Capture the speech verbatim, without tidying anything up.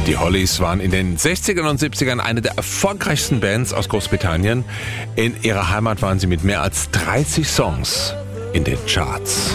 Die Hollies waren in den sechzigern und siebzigern eine der erfolgreichsten Bands aus Großbritannien. In ihrer Heimat waren sie mit mehr als dreißig Songs in den Charts.